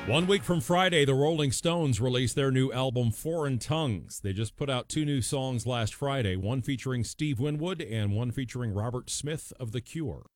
1 week from Friday, the Rolling Stones released their new album, Foreign Tongues. They just put out 2 new songs last Friday, one featuring Steve Winwood and one featuring Robert Smith of The Cure.